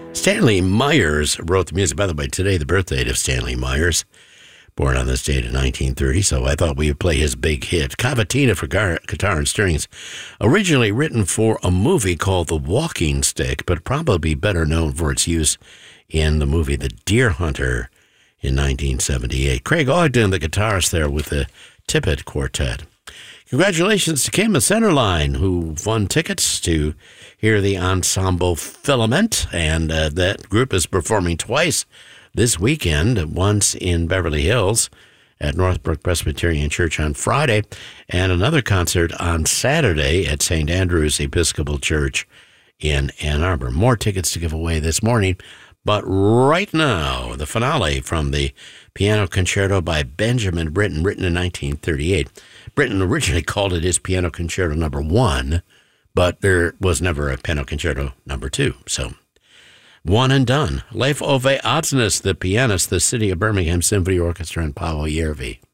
Stanley Myers wrote the music. By the way, today the birthday of Stanley Myers, born on this date in 1930, so I thought we would play his big hit, Cavatina for Guitar and Strings, originally written for a movie called The Walking Stick, but probably better known for its use in the movie The Deer Hunter in 1978. Craig Ogden, the guitarist there with the Tippett Quartet. Congratulations to Kim of Centerline, who won tickets to hear the Ensemble Filament, and that group is performing twice this weekend, once in Beverly Hills at Northbrook Presbyterian Church on Friday, and another concert on Saturday at St. Andrew's Episcopal Church in Ann Arbor. More tickets to give away this morning, but right now, the finale from the Piano Concerto by Benjamin Britten, written in 1938. Britten originally called it his Piano Concerto No. 1, but there was never a Piano Concerto No. 2, so one and done. Leif Ove Oddsness, the pianist, the City of Birmingham Symphony Orchestra, and Paavo Järvi.